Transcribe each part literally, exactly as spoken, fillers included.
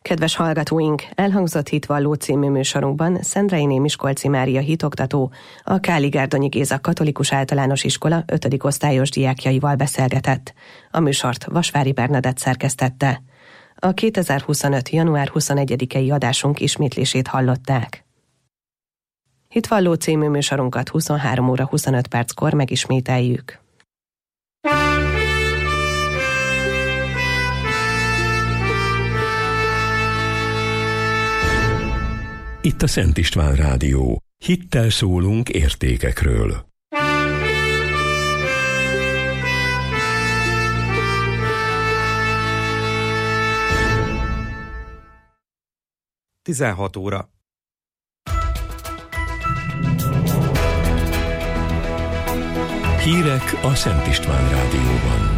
Kedves hallgatóink, elhangzott Hitvalló című műsorunkban Szendreiné Miskolci Mária hitoktató, a Káli-Gárdonyi Géza Katolikus Általános Iskola ötödik osztályos diákjaival beszélgetett. A műsort Vasvári Bernadett szerkesztette. A kétezer-huszonöt. január huszonegyedikei adásunk ismétlését hallották. Hitvalló című műsorunkat huszonhárom óra huszonöt perckor megismételjük. Itt a Szent István Rádió. Hittel szólunk értékekről. tizenhat óra. Hírek a Szent István Rádióban.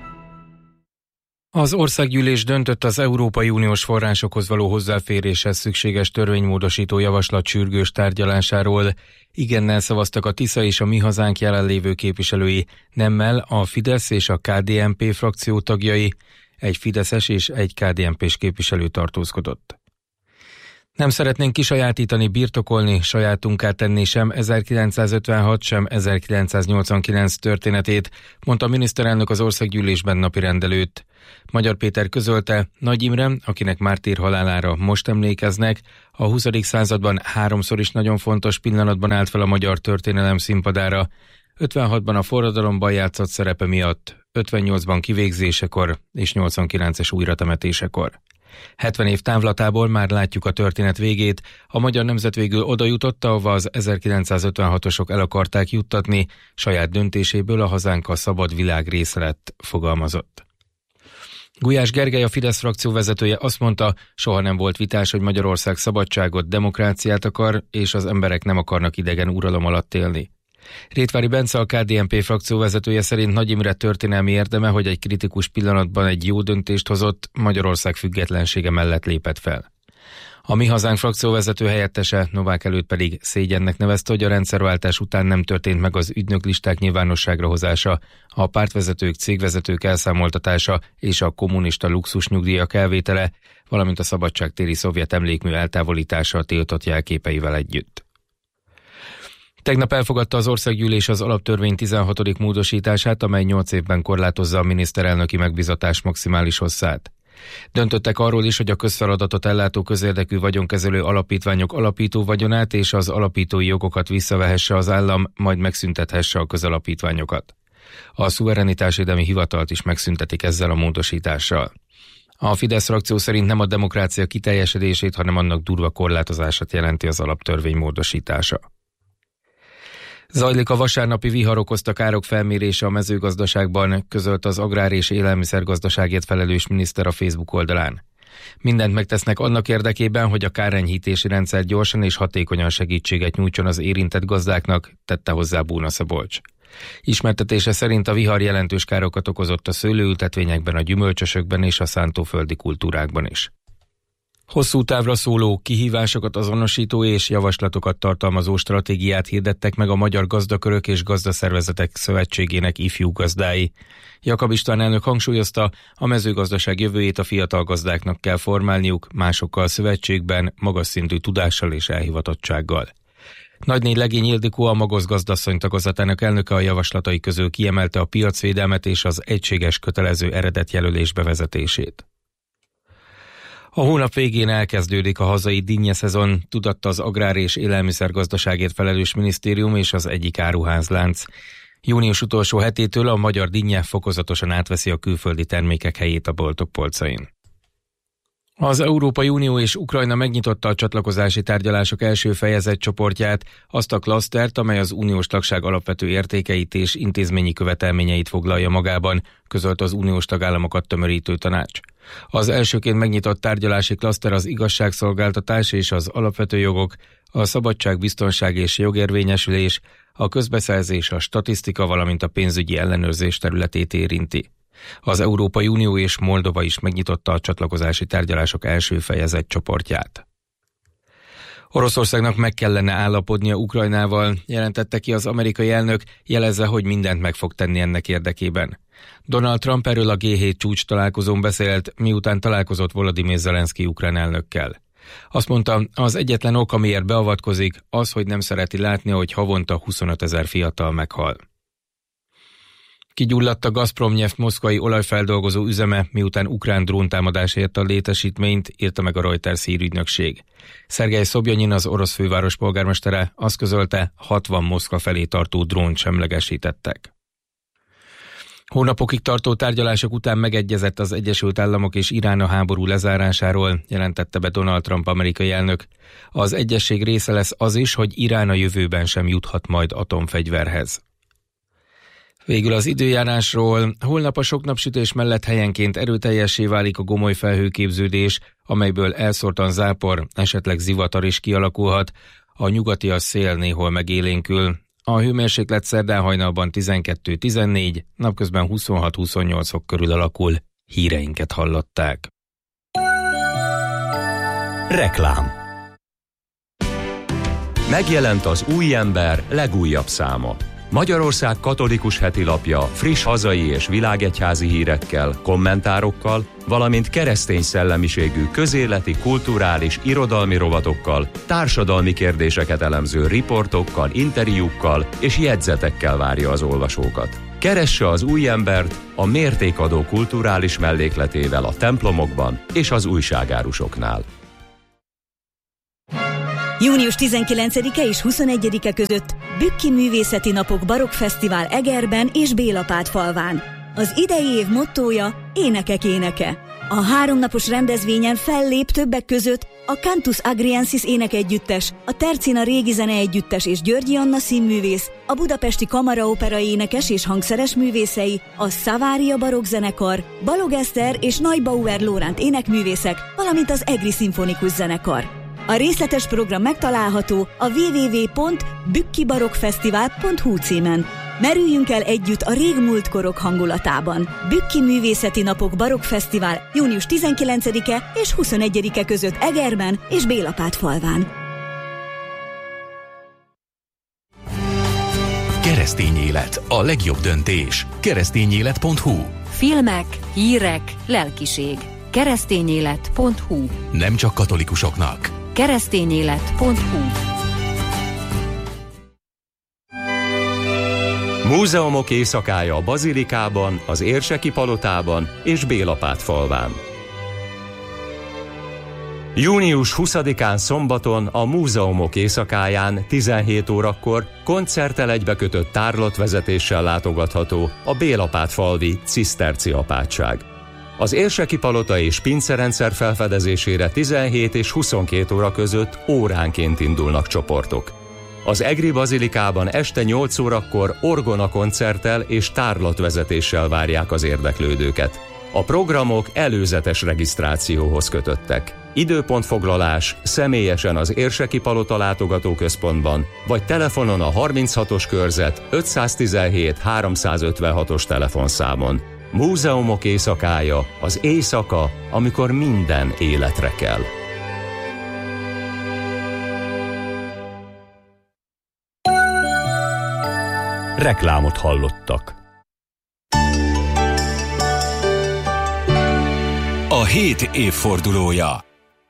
Az országgyűlés döntött az Európai Uniós forrásokhoz való hozzáféréshez szükséges törvénymódosító javaslat sürgős tárgyalásáról. Igennel szavaztak a Tisza és a Mi Hazánk jelenlévő képviselői, nemmel a Fidesz és a ká dé en pé frakció tagjai, egy fideszes és egy ká dé en pés képviselő tartózkodott. Nem szeretnénk kisajátítani, birtokolni, sajátunká tenni sem ezerkilencszázötvenhat, sem ezerkilencszáznyolcvankilenc történetét, mondta a miniszterelnök az országgyűlésben napirend előtt. Magyar Péter közölte, Nagy Imre, akinek mártír halálára most emlékeznek, a huszadik században háromszor is nagyon fontos pillanatban állt fel a magyar történelem színpadára. ötvenhatban a forradalomban játszott szerepe miatt, ötvennyolcban kivégzésekor és nyolcvankilences újratemetésekor. hetven év távlatából már látjuk a történet végét, a magyar nemzet végül oda jutott, ahova az ezerkilencszázötvenhatosok el akarták juttatni, saját döntéséből a hazánk a szabad világ része lett, fogalmazott. Gulyás Gergely, a Fidesz frakció vezetője azt mondta, soha nem volt vitás, hogy Magyarország szabadságot, demokráciát akar, és az emberek nem akarnak idegen uralom alatt élni. Rétvári Bence, a ká dé en pé frakció vezetője szerint Nagy Imre történelmi érdeme, hogy egy kritikus pillanatban egy jó döntést hozott, Magyarország függetlensége mellett lépett fel. A Mi Hazánk frakció vezető helyettese, Novák előtt pedig szégyennek nevezte, hogy a rendszerváltás után nem történt meg az ügynöklisták nyilvánosságra hozása, a pártvezetők, cégvezetők elszámoltatása és a kommunista luxusnyugdíjak elvétele, valamint a szabadságtéri szovjet emlékmű eltávolítása a tiltott jelképeivel együtt. Tegnap elfogadta az országgyűlés az alaptörvény tizenhatodik módosítását, amely nyolc évben korlátozza a miniszterelnöki megbízatás maximális hosszát. Döntöttek arról is, hogy a közfeladatot ellátó közérdekű vagyonkezelő alapítványok alapító vagyonát és az alapítói jogokat visszavehesse az állam, majd megszüntethesse a közalapítványokat. A szuverenitásérdemi hivatalt is megszüntetik ezzel a módosítással. A Fidesz frakció szerint nem a demokrácia kiteljesedését, hanem annak durva korlátozását jelenti az alaptörvény módosítása. Zajlik a vasárnapi vihar okozta károk felmérése a mezőgazdaságban, közölt az agrár- és élelmiszergazdaságért felelős miniszter a Facebook oldalán. Mindent megtesznek annak érdekében, hogy a kárenyhítési rendszer gyorsan és hatékonyan segítséget nyújtson az érintett gazdáknak, tette hozzá Bóna Szabolcs. Ismertetése szerint a vihar jelentős károkat okozott a szőlőültetvényekben, a gyümölcsösökben és a szántóföldi kultúrákban is. Hosszú távra szóló, kihívásokat azonosító és javaslatokat tartalmazó stratégiát hirdettek meg a Magyar Gazdakörök és Gazdaszervezetek Szövetségének ifjú gazdái. Jakab István elnök hangsúlyozta, a mezőgazdaság jövőjét a fiatal gazdáknak kell formálniuk, másokkal szövetségben, magas szintű tudással és elhivatottsággal. Nagyné Legény Ildikó, a Magosz Gazdasszony tagozatának elnöke a javaslatai közül kiemelte a piacvédelmet és az egységes kötelező eredetjelölés bevezetését. A hónap végén elkezdődik a hazai dinnyeszezon, tudatta az Agrár- és Élelmiszergazdaságért felelős minisztérium és az egyik áruházlánc. Június utolsó hetétől a magyar dinnye fokozatosan átveszi a külföldi termékek helyét a boltok polcain. Az Európai Unió és Ukrajna megnyitotta a csatlakozási tárgyalások első fejezet csoportját, azt a klasztert, amely az uniós tagság alapvető értékeit és intézményi követelményeit foglalja magában, közölt az uniós tagállamokat tömörítő tanács. Az elsőként megnyitott tárgyalási klaszter az igazságszolgáltatás és az alapvető jogok, a szabadság, biztonság és jogérvényesülés, a közbeszerzés, a statisztika, valamint a pénzügyi ellenőrzés területét érinti. Az Európai Unió és Moldova is megnyitotta a csatlakozási tárgyalások első fejezet csoportját. Oroszországnak meg kellene állapodnia Ukrajnával, jelentette ki az amerikai elnök, jelezve, hogy mindent meg fog tenni ennek érdekében. Donald Trump erről a gé hét csúcs találkozón beszélt, miután találkozott Volodymyr Zelenszky ukrán elnökkel. Azt mondta, az egyetlen ok, amiért beavatkozik, az, hogy nem szereti látni, hogy havonta huszonötezer fiatal meghal. Kigyulladt a Gazprom-Neft moszkvai olajfeldolgozó üzeme, miután ukrán dróntámadás ért a létesítményt, írta meg a Reuters hírügynökség. Szergej Szobjanyin, az orosz főváros polgármestere azt közölte, hatvan Moszkva felé tartó drónt semlegesítettek. Hónapokig tartó tárgyalások után megegyezett az Egyesült Államok és Irán a háború lezárásáról, jelentette be Donald Trump amerikai elnök. Az egyezség része lesz az is, hogy Irán a jövőben sem juthat majd atomfegyverhez. Végül az időjárásról. Holnap a sok napsütés mellett helyenként erőteljessé válik a gomoly felhőképződés, amelyből elszórtan zápor, esetleg zivatar is kialakulhat. A nyugatias szél néhol megélénkül. A hőmérséklet szerdán hajnalban tizenkettő-tizennégy, napközben huszonhat-huszonnyolc fok körül alakul. Híreinket hallották. Reklám. Megjelent az Új Ember legújabb száma. Magyarország katolikus hetilapja friss hazai és világegyházi hírekkel, kommentárokkal, valamint keresztény szellemiségű közéleti, kulturális, irodalmi rovatokkal, társadalmi kérdéseket elemző riportokkal, interjúkkal és jegyzetekkel várja az olvasókat. Keresse az Új Embert a mértékadó kulturális mellékletével a templomokban és az újságárusoknál. június tizenkilencedike és huszonegyedike között Bükki Művészeti Napok Barokk Fesztivál Egerben és Bélapátfalván. Az idei év mottója Énekek éneke. A háromnapos rendezvényen fellép többek között a Cantus Agriensis énekegyüttes, a Tercina Régi Zeneegyüttes és Györgyi Anna színművész, a Budapesti Kamaraopera énekes és hangszeres művészei, a Szavária Barokk Zenekar, Balog Eszter és Neubauer Lóránt énekművészek, valamint az Egri Szimfonikus Zenekar. A részletes program megtalálható a double-u double-u double-u pont bükkibarokkfesztivál pont hu címen. Merüljünk el együtt a régmúlt korok hangulatában. Bükki Művészeti Napok Barokk Fesztivál június tizenkilencedike és huszonegyedike között Egerben és Bélapátfalván. Keresztény élet, a legjobb döntés. keresztényélet pont hu. Filmek, hírek, lelkiség. keresztényélet pont hu. Nem csak katolikusoknak. keresztényélet pont hu. Múzeumok éjszakája a Bazilikában, az Érseki Palotában és Bélapátfalván. június huszadikán szombaton a Múzeumok éjszakáján tizenhét órakor koncerttel egybekötött tárlatvezetéssel látogatható a Bélapátfalvi ciszterci apátság. Az Érseki Palota és pincerendszer felfedezésére tizenhét és huszonkét óra között óránként indulnak csoportok. Az Egri Bazilikában este nyolc órakor orgona koncerttel és tárlatvezetéssel várják az érdeklődőket. A programok előzetes regisztrációhoz kötöttek. Időpontfoglalás személyesen az Érseki Palota látogatóközpontban, vagy telefonon a harminchatos körzet ötszáztizenhét háromszázötvenhatos telefonszámon. Múzeumok éjszakája, az éjszaka, amikor minden életre kell. Reklámot hallottak. A hét évfordulója.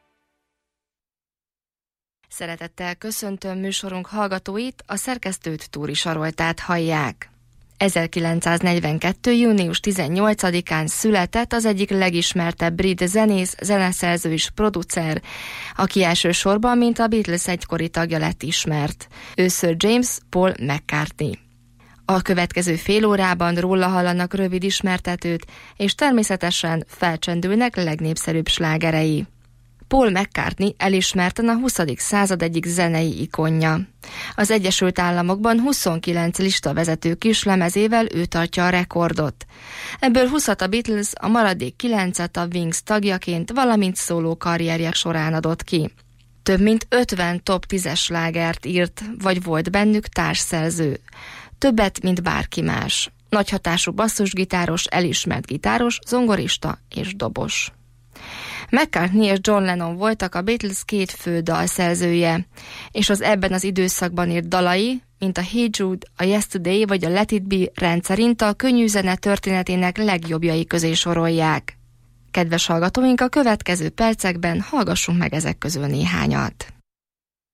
Szeretettel köszöntöm műsorunk hallgatóit, a szerkesztőt, Túri Saroltát hallják. ezerkilencszáznegyvenkettő. június tizennyolcadikán született az egyik legismertebb brit zenész, zeneszerző és producer, aki elsősorban, mint a Beatles egykori tagja lett ismert. Ő Sir James Paul McCartney. A következő fél órában róla hallanak rövid ismertetőt, és természetesen felcsendülnek legnépszerűbb slágerei. Paul McCartney elismerten a huszadik század egyik zenei ikonja. Az Egyesült Államokban huszonkilenc listavezető kislemezével ő tartja a rekordot. Ebből húszat a Beatles, a maradék kilencet a Wings tagjaként, valamint szóló karrierje során adott ki. Több mint ötven top tízes slágert írt, vagy volt bennük társszerző. Többet, mint bárki más. Nagy hatású basszusgitáros, elismert gitáros, zongorista és dobos. McCartney és John Lennon voltak a Beatles két fő dalszerzője, és az ebben az időszakban írt dalai, mint a Hey Jude, a Yesterday vagy a Let It Be rendszerint a könnyű zene történetének legjobbjai közé sorolják. Kedves hallgatóink, a következő percekben hallgassunk meg ezek közül néhányat.